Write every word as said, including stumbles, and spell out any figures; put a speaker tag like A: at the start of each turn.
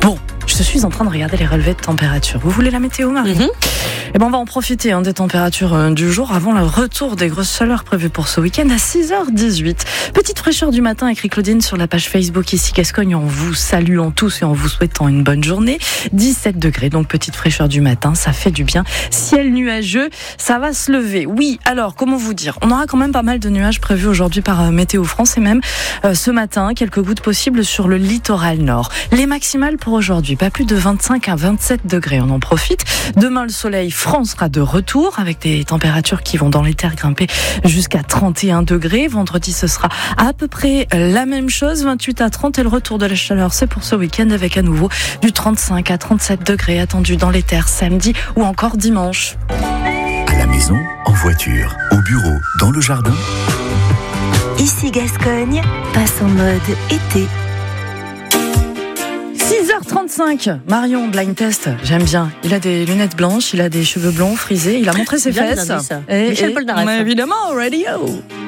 A: Bon, je suis en train de regarder les relevés de température. Vous voulez la météo, Marie? mm-hmm. Eh ben, on va en profiter hein, des températures euh, du jour avant le retour des grosses chaleurs prévues pour ce week-end à six heures dix-huit. Petite fraîcheur du matin, écrit Claudine sur la page Facebook ici Gascogne, en vous saluant tous et en vous souhaitant une bonne journée. dix-sept degrés, donc petite fraîcheur du matin, ça fait du bien. Ciel nuageux, ça va se lever. Oui, alors, comment vous dire? On aura quand même pas mal de nuages prévus aujourd'hui par euh, Météo France et même euh, ce matin, quelques gouttes possibles sur le littoral nord. Les maximales pour aujourd'hui, pas plus de vingt-cinq à vingt-sept degrés, on en profite. Demain, le soleil France sera de retour avec des températures qui vont dans les terres grimper jusqu'à trente et un degrés. Vendredi, ce sera à peu près la même chose, vingt-huit à trente, et le retour de la chaleur, c'est pour ce week-end avec à nouveau du trente-cinq à trente-sept degrés attendus dans les terres samedi ou encore dimanche.
B: À la maison, en voiture, au bureau, dans le jardin.
C: Ici Gascogne, passe en mode été.
A: six heures trente-cinq, Marion, blind test, j'aime bien. Il a des lunettes blanches, il a des cheveux blonds frisés, il a montré ses
D: bien
A: fesses.
D: bien dit ça.
A: Et,
D: Michel
A: et,
D: Polnareff.
A: Évidemment, radio.